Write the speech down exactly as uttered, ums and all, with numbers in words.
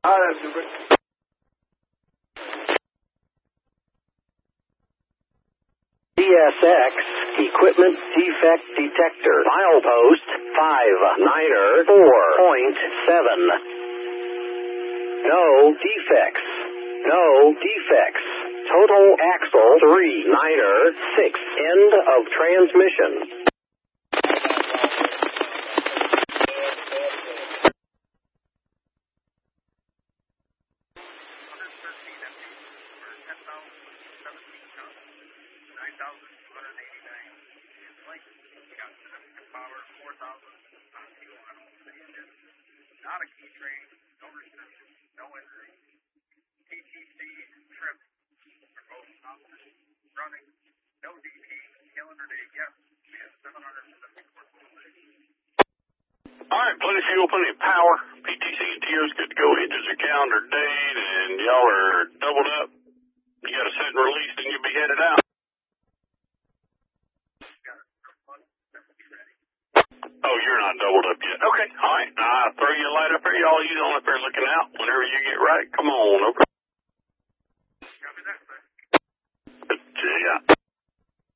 Ah, that's super. D S X Equipment Defect Detector. Milepost five niner four point seven. No defects. No defects. Total axle three niner six. End of transmission. Not a key train, no restriction, no injury. T T C trip for both officers running, no D P, calendar date, yes, we have seven hundred seventy-four All right, plenty of fuel, plenty of power. P T C and T O's good to go. Engines are calendar date, and y'all are doubled up. You got to set and release, and you'll be headed out. Oh, you're not doubled up yet. Okay, all right. I'll throw you a light up there. Y'all use on up there looking out. Whenever you get right, come on over. Copy that, sir. Yeah.